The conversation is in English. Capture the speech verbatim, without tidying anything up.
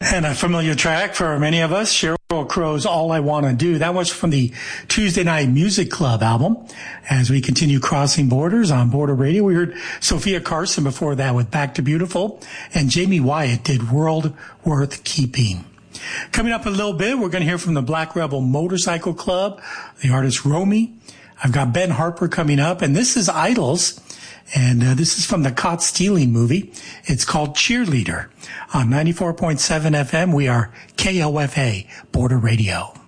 And a familiar track for many of us, Sheryl Crow's All I Want to Do. That was from the Tuesday Night Music Club album. As we continue crossing borders on Border Radio, we heard Sophia Carson before that with Back to Beautiful, and Jamie Wyatt did World Worth Keeping. Coming up in a little bit, we're going to hear from the Black Rebel Motorcycle Club, the artist Romy. I've got Ben Harper coming up, and this is Idols. And uh, this is from the Caught Stealing movie. It's called Cheerleader. On ninety-four point seven F M, we are K O F A, Border Radio.